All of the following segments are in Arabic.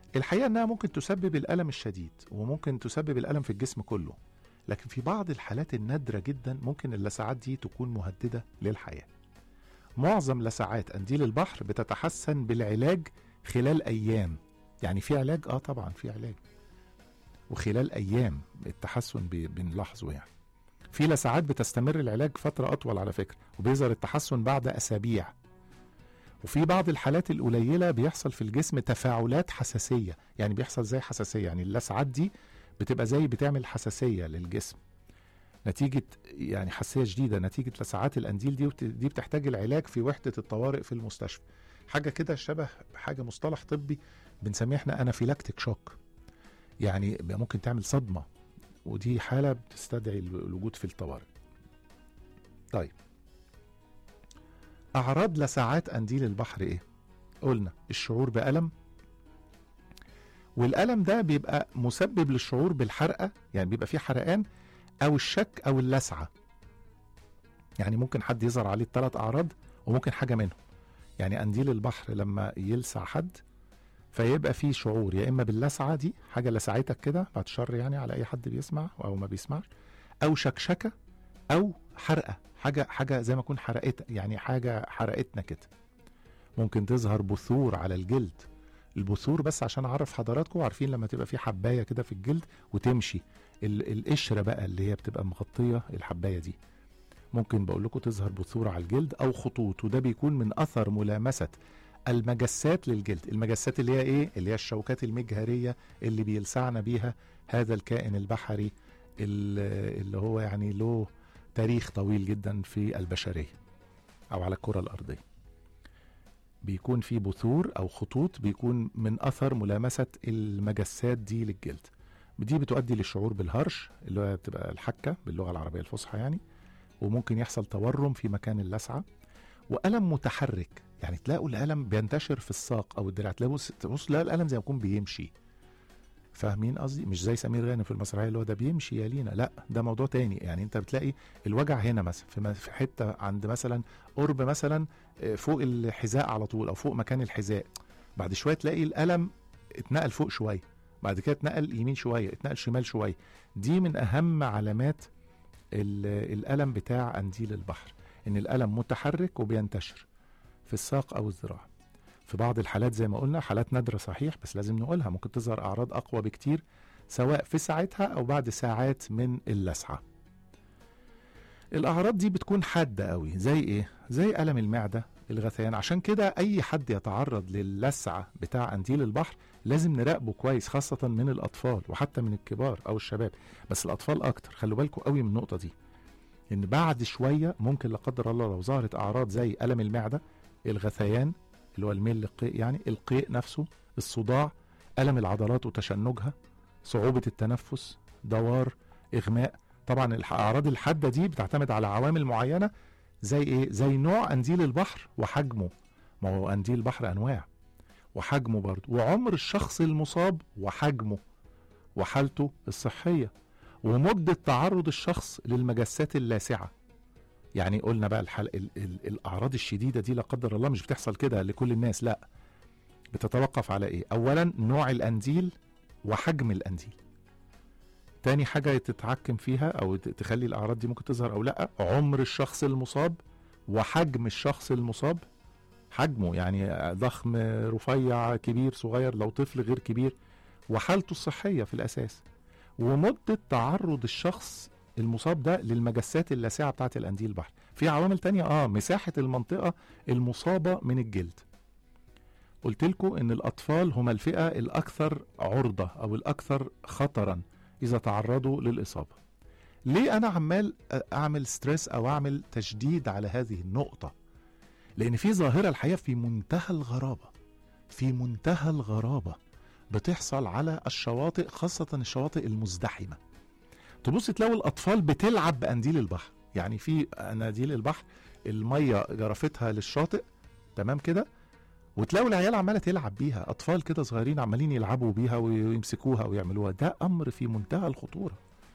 الحقيقة انها ممكن تسبب الألم الشديد وممكن تسبب الألم في الجسم كله، لكن في بعض الحالات النادرة جدا ممكن اللسعات دي تكون مهددة للحياة. معظم لسعات قنديل البحر بتتحسن بالعلاج خلال أيام، يعني في علاج، طبعا في علاج، وخلال أيام التحسن بنلاحظه. يعني في لسعات بتستمر العلاج فترة أطول على فكرة، وبيظهر التحسن بعد أسابيع. وفي بعض الحالات القليلة بيحصل في الجسم تفاعلات حساسية، يعني بيحصل زي حساسية، يعني اللسعات دي بتبقى زي بتعمل حساسية للجسم نتيجة، يعني حساسية شديدة نتيجة لسعات القنديل دي بتحتاج العلاج في وحدة الطوارئ في المستشفى. حاجة كده شبه حاجة مصطلح طبي بنسميه احنا انافيلاكتيك شوك، يعني ممكن تعمل صدمة، ودي حالة بتستدعي الوجود في الطوارئ. طيب، أعراض لسعات قنديل البحر إيه؟ قلنا الشعور بألم، والألم ده بيبقى مسبب للشعور بالحرقة، يعني بيبقى فيه حرقان أو الشك أو اللسعة. يعني ممكن حد يظهر عليه الثلاث أعراض وممكن حاجة منهم. يعني قنديل البحر لما يلسع حد فيبقى فيه شعور يا إما باللسعة، دي حاجة لسعتك كده بعد شر يعني على أي حد بيسمع أو ما بيسمعش، أو شكشكة، أو حرقة، حاجة زي ما يكون حرقت، يعني حاجة حرقتنا كده. ممكن تظهر بثور على الجلد. البثور بس عشان أعرف حضراتكم، عارفين لما تبقى في حباية كده في الجلد وتمشي القشرة بقى اللي هي بتبقى مغطية الحباية دي، ممكن بقول لكم تظهر بثور على الجلد أو خطوط، وده بيكون من أثر ملامسة المجسات للجلد. المجسات اللي هي إيه؟ اللي هي الشوكات المجهرية اللي بيلسعنا بيها هذا الكائن البحري اللي هو يعني له تاريخ طويل جدا في البشرية أو على الكرة الأرضية. بيكون في بثور أو خطوط بيكون من أثر ملامسة المجسات دي للجلد. دي بتؤدي للشعور بالهرش اللي هو بتبقى الحكة باللغة العربية الفصحى يعني، وممكن يحصل تورم في مكان اللسعة، وألم متحرك. يعني تلاقوا الألم بينتشر في الساق أو الدراع، تبص تلاقوا الألم زي ما يكون بيمشي. فاهمين قصدي؟ مش زي سمير غانم في المسرحيه اللي هو ده بيمشي يا لينا، لا ده موضوع تاني. يعني انت بتلاقي الوجع هنا مثلا في حته عند مثلا قرب مثلا فوق الحذاء على طول او فوق مكان الحذاء، بعد شويه تلاقي الالم اتنقل فوق شويه، بعد كده اتنقل يمين شويه، اتنقل شمال شويه. دي من اهم علامات الالم بتاع قنديل البحر، ان الالم متحرك وبينتشر في الساق او الذراع. في بعض الحالات زي ما قلنا، حالات نادرة صحيح بس لازم نقولها، ممكن تظهر أعراض أقوى بكتير سواء في ساعتها أو بعد ساعات من اللسعة. الأعراض دي بتكون حادة قوي، زي إيه؟ زي ألم المعدة، الغثيان. عشان كده أي حد يتعرض للسعة بتاع قنديل البحر لازم نراقبه كويس، خاصة من الأطفال وحتى من الكبار أو الشباب، بس الأطفال أكتر. خلوا بالكم قوي من النقطة دي، إن بعد شوية ممكن لا قدر الله لو ظهرت أعراض زي ألم المعدة، الغثيان اللي هو الميل للقيء، يعني القيء نفسه، الصداع، ألم العضلات وتشنجها، صعوبة التنفس، دوار، إغماء. طبعا الأعراض الحادة دي بتعتمد على عوامل معينة، زي إيه؟ زي نوع قنديل البحر وحجمه، ما هو قنديل البحر أنواع، وحجمه برضه، وعمر الشخص المصاب وحجمه وحالته الصحية، ومدة تعرض الشخص للمجسات اللاسعة. يعني قلنا بقى الأعراض الشديدة دي لا قدر الله مش بتحصل كده لكل الناس، لا، بتتوقف على إيه؟ أولا نوع القنديل وحجم القنديل. تاني حاجة تتحكم فيها أو تخلي الأعراض دي ممكن تظهر أو لا، عمر الشخص المصاب وحجم الشخص المصاب. حجمه يعني ضخم، رفيع، كبير، صغير، لو طفل غير كبير، وحالته الصحية في الأساس، ومدة تعرض الشخص المصاب ده للمجسات اللاسعة بتاعت القنديل البحر. في عوامل تانية، مساحة المنطقة المصابة من الجلد. قلت لكم ان الاطفال هم الفئة الاكثر عرضة او الاكثر خطرا اذا تعرضوا للاصابة. ليه انا عمال اعمل ستريس او اعمل تشديد على هذه النقطة؟ لان في ظاهرة الحقيقة في منتهى الغرابة، في منتهى الغرابة بتحصل على الشواطئ، خاصة الشواطئ المزدحمة. تبص تلاقوا الأطفال بتلعب بقنديل البحر، يعني في قناديل البحر المية جرفتها للشاطئ تمام كده، وتلاقوا العيال عمالة تلعب بيها، أطفال كده صغيرين عمالين يلعبوا بيها ويمسكوها ويعملوها. ده أمر في منتهى الخطورة.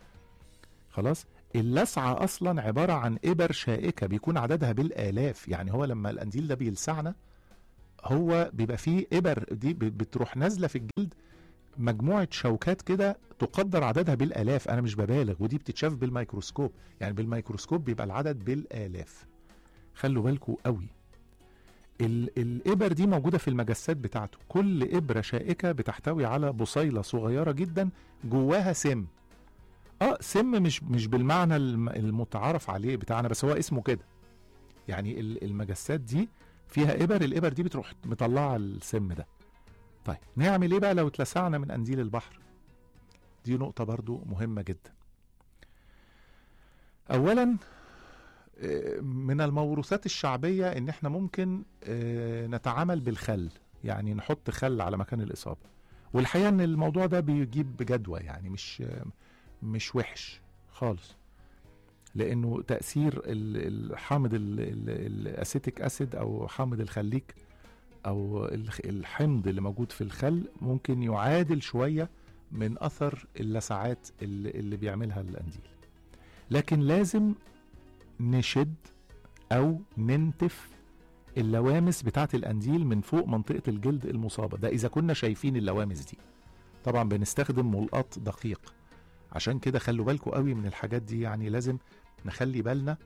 خلاص، اللسعة أصلا عبارة عن إبر شائكة بيكون عددها بالآلاف. يعني هو لما القنديل ده بيلسعنا هو بيبقى فيه ابر دي بتروح نازله في الجلد، مجموعه شوكات كده تقدر عددها بالالاف، انا مش ببالغ، ودي بتتشاف بالميكروسكوب، يعني بالميكروسكوب بيبقى العدد بالالاف. خلوا بالكوا قوي. الابر دي موجوده في المجسات بتاعته، كل ابره شائكه بتحتوي على بصيله صغيره جدا جواها سم. سم مش بالمعنى المتعارف عليه بتاعنا، بس هو اسمه كده. يعني المجسات دي فيها ابر، الابر دي بتروح مطلعه السم ده. طيب نعمل ايه بقى لو اتلسعنا من قنديل البحر؟ دي نقطه برضو مهمه جدا. اولا من الموروثات الشعبيه ان احنا ممكن نتعامل بالخل، يعني نحط خل على مكان الاصابه، والحقيقه ان الموضوع ده بيجيب جدوى، يعني مش وحش خالص، لانه تاثير الحامض الاسيتيك اسيد او حامض الخليك او الحمض اللي موجود في الخل ممكن يعادل شويه من اثر اللسعات اللي بيعملها القنديل. لكن لازم نشد او ننتف اللوامس بتاعه القنديل من فوق منطقه الجلد المصابه، ده اذا كنا شايفين اللوامس دي. طبعا بنستخدم ملقط دقيق، عشان كده خلوا بالكم قوي من الحاجات دي، يعني لازم نخلي بالنا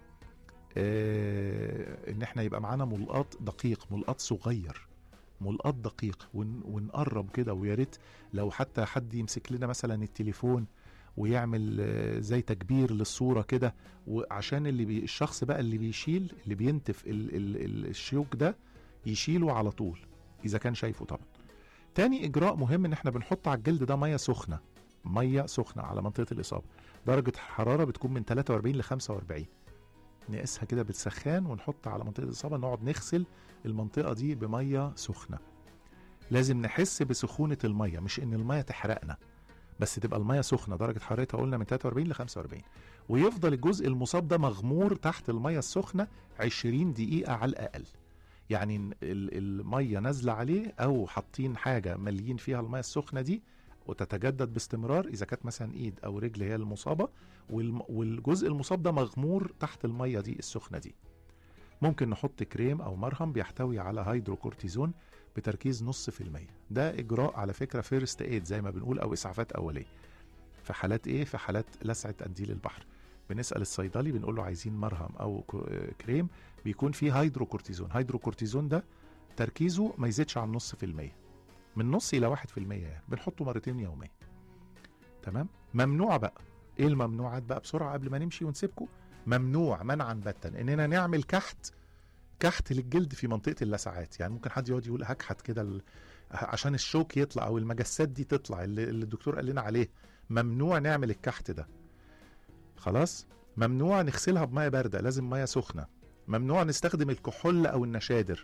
ان احنا يبقى معانا ملقط دقيق، ملقط صغير، ملقط دقيق، ونقرب كده. ويا ريت لو حتى حد يمسك لنا مثلا التليفون ويعمل زي تكبير للصوره كده، وعشان الشخص بقى اللي بيشيل، اللي بينتف الشوك ده، يشيله على طول اذا كان شايفه. طبعا تاني اجراء مهم ان احنا بنحط على الجلد ده ميه سخنه، ميه سخنه على منطقه الاصابه، درجه الحراره بتكون من 43 ل 45، نقيسها كده بالسخان ونحط على منطقه الاصابه، نقعد نغسل المنطقه دي بميه سخنه. لازم نحس بسخونه الميه، مش ان الميه تحرقنا، بس تبقى الميه سخنه، درجه حرارتها قلنا من 43 ل 45، ويفضل الجزء المصاب ده مغمور تحت الميه السخنه 20 دقيقه على الاقل. يعني الميه نازله عليه او حاطين حاجه مليين فيها الميه السخنه دي، وتتجدد باستمرار اذا كانت مثلا ايد او رجل هي المصابه، والجزء المصاب ده مغمور تحت الميه دي السخنه دي. ممكن نحط كريم او مرهم بيحتوي على هيدروكورتيزون بتركيز 0.5%. ده اجراء على فكره فيرست ايد زي ما بنقول، او اسعافات اوليه. في حالات ايه؟ في حالات لسعه قنديل البحر، بنسال الصيدلي بنقول له عايزين مرهم او كريم بيكون فيه هيدروكورتيزون. هيدروكورتيزون ده تركيزه ما يزيدش عن 0.5%، من نص الى 1%، يعني بنحطه مرتين يوميا. تمام. ممنوع بقى ايه الممنوعات بقى بسرعه قبل ما نمشي ونسيبكم؟ ممنوع منعا باتا اننا نعمل كحت للجلد في منطقه اللسعات. يعني ممكن حد يقعد يقول هكحت كده عشان الشوك يطلع او المجسات دي تطلع اللي الدكتور قال لنا عليه. ممنوع نعمل الكحت ده، خلاص. ممنوع نغسلها بميه بارده، لازم ميه سخنه. ممنوع نستخدم الكحول او النشادر.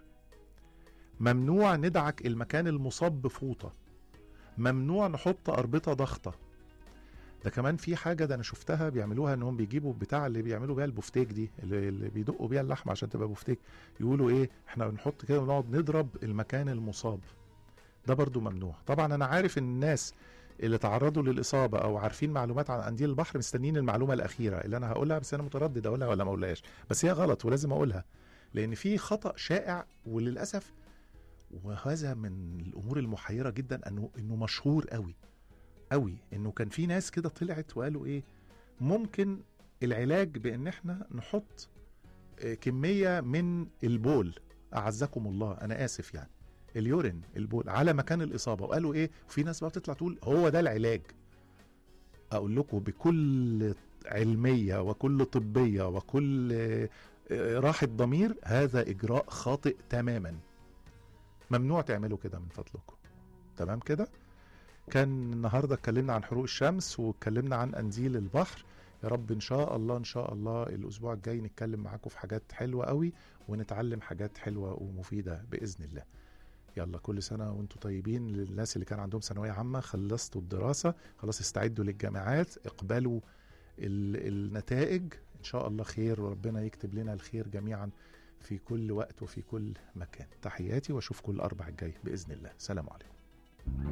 ممنوع ندعك المكان المصاب بفوطه. ممنوع نحط اربطه ضغطه. ده كمان في حاجه، ده انا شفتها بيعملوها، انهم بيجيبوا بتاع اللي بيعملوا بيها البفتيك دي، اللي بيدقوا بيها اللحمه عشان تبقى بفتيك، يقولوا ايه، احنا بنحط كده ونقعد نضرب المكان المصاب. ده برضو ممنوع. طبعا انا عارف ان الناس اللي تعرضوا للاصابه او عارفين معلومات عن قنديل البحر مستنيين المعلومه الاخيره اللي انا هقولها، بس انا متردد اقولها ولا ما اقولهاش، بس هي غلط ولازم اقولها، لان في خطا شائع وللاسف، وهذا من الامور المحيره جدا، انه مشهور قوي، انه كان في ناس كده طلعت وقالوا ايه، ممكن العلاج بان احنا نحط كميه من البول، اعزكم الله انا اسف، يعني اليورين، البول على مكان الاصابه، وقالوا ايه، في ناس بقى تطلع تقول هو ده العلاج. اقول لكم بكل علميه وكل طبيه وكل راحه ضمير، هذا اجراء خاطئ تماما. ممنوع تعملوا كده من فضلكم. تمام كده. كان النهارده اتكلمنا عن حروق الشمس واتكلمنا عن قنديل البحر. يا رب ان شاء الله الاسبوع الجاي نتكلم معاكم في حاجات حلوه قوي، ونتعلم حاجات حلوه ومفيده باذن الله. يلا كل سنه وانتم طيبين. للناس اللي كان عندهم ثانويه عامه، خلصتوا الدراسه خلاص، استعدوا للجامعات، اقبلوا النتائج ان شاء الله خير، وربنا يكتب لنا الخير جميعا في كل وقت وفي كل مكان. تحياتي واشوفكم الاربع الجاي باذن الله. سلام عليكم.